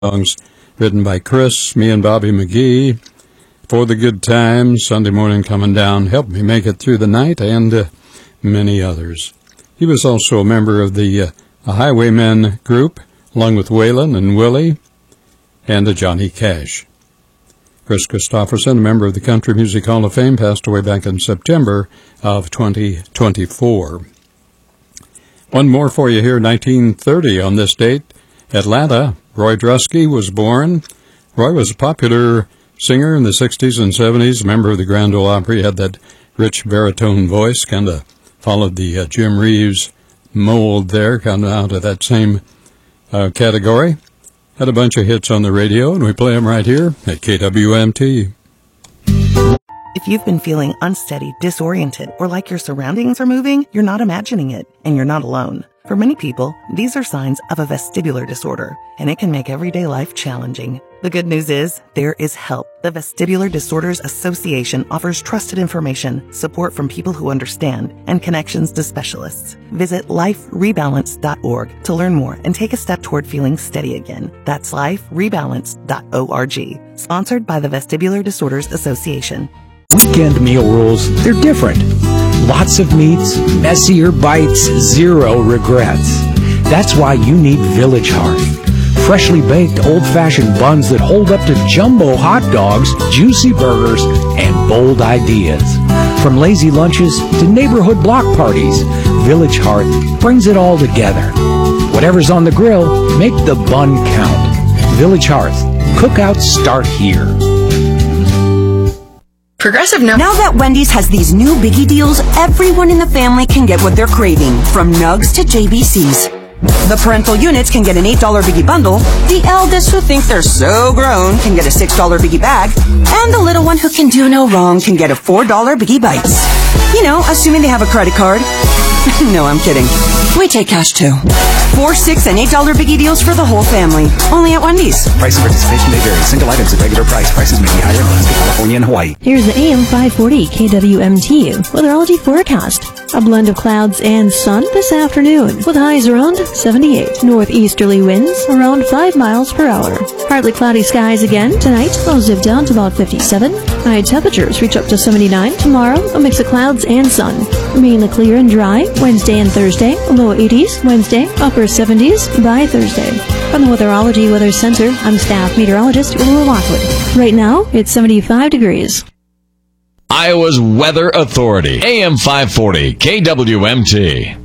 songs written by Chris, me and Bobby McGee, For the Good Times, Sunday Morning Coming Down, Help Me Make It Through the Night, and many others. He was also a member of the Highwaymen group, along with Waylon and Willie, and Johnny Cash. Chris Christopherson, a member of the Country Music Hall of Fame, passed away back in September of 2024. One more for you here, 1930 on this date. Atlanta, Roy Drusky was born. Roy was a popular singer in the 60s and 70s, a member of the Grand Ole Opry. He had that rich baritone voice, kind of followed the Jim Reeves mold there, kind of out of that same category. Had a bunch of hits on the radio, and we play them right here at KWMT. If you've been feeling unsteady, disoriented, or like your surroundings are moving, you're not imagining it, and you're not alone. For many people, these are signs of a vestibular disorder, and it can make everyday life challenging. The good news is, there is help. The Vestibular Disorders Association offers trusted information, support from people who understand, and connections to specialists. Visit liferebalance.org to learn more and take a step toward feeling steady again. That's liferebalance.org. Sponsored by the Vestibular Disorders Association. Weekend meal rules, they're different. Lots of meats, messier bites, zero regrets. That's why you need Village Hearth. Freshly baked, old-fashioned buns that hold up to jumbo hot dogs, juicy burgers, and bold ideas. From lazy lunches to neighborhood block parties, Village Hearth brings it all together. Whatever's on the grill, make the bun count. Village Hearth. Cookouts start here. Progressive Now that Wendy's has these new biggie deals, everyone in the family can get what they're craving, from nugs to JBCs. The parental units can get an $8 biggie bundle, the eldest who think they're so grown can get a $6 biggie bag, and the little one who can do no wrong can get a $4 biggie bites. You know, assuming they have a credit card. No, I'm kidding. We take cash too. $4, $6, and $8 biggie deals for the whole family. Only at Wendy's. Price and participation may vary. Single items at regular price. Prices may be higher in Alaska, California, and Hawaii. Here's the AM 540 KWMT weatherology forecast. A blend of clouds and sun this afternoon, with highs around 78. Northeasterly winds around 5 miles per hour. Partly cloudy skies again tonight. Lows dip down to about 57. High temperatures reach up to 79 tomorrow. A mix of clouds and sun. Mainly clear and dry Wednesday and Thursday. Low 80s Wednesday, upper 70s by Thursday. From the Weatherology Weather Center, I'm staff meteorologist Ulua Lockwood. Right now, it's 75 degrees. Iowa's Weather Authority, AM 540, KWMT.